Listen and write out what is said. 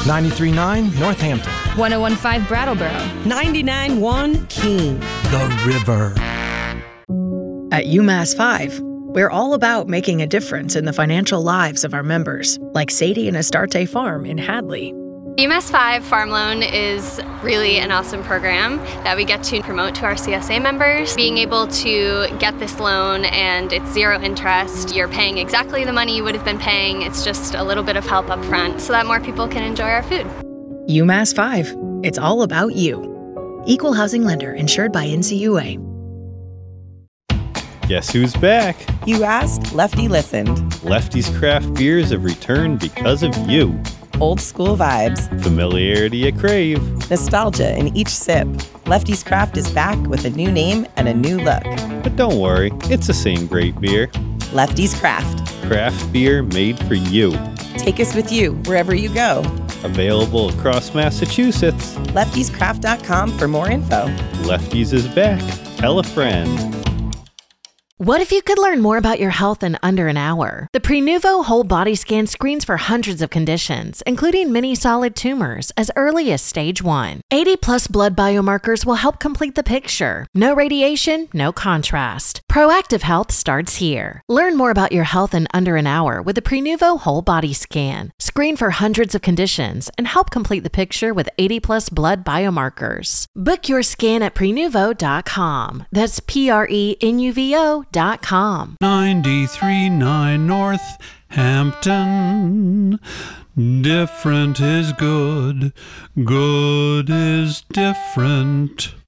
93.9 Northampton. 101.5 Brattleboro. 99.1 Keene. The River. At UMass 5, we're all about making a difference in the financial lives of our members, like Sadie and Astarte Farm in Hadley. UMass 5 Farm Loan is really an awesome program that we get to promote to our CSA members. Being able to get this loan and it's zero interest, you're paying exactly the money you would have been paying. It's just a little bit of help up front so that more people can enjoy our food. UMass 5, it's all about you. Equal housing lender insured by NCUA. Guess who's back? You asked, Lefty listened. Lefty's craft beers have returned because of you. Old school vibes. Familiarity you crave. Nostalgia in each sip. Lefty's Craft is back with a new name and a new look. But don't worry, it's the same great beer. Lefty's Craft. Craft beer made for you. Take us with you wherever you go. Available across Massachusetts. Lefty'sCraft.com for more info. Lefty's is back. Tell a friend. What if you could learn more about your health in under an hour? The Prenuvo Whole Body Scan screens for hundreds of conditions, including many solid tumors, as early as stage 1. 80-plus blood biomarkers will help complete the picture. No radiation, no contrast. Proactive health starts here. Learn more about your health in under an hour with the Prenuvo Whole Body Scan. Screen for hundreds of conditions and help complete the picture with 80-plus blood biomarkers. Book your scan at Prenuvo.com. That's Prenuvo.com. 93.9 Northampton. Different is good. Good is different.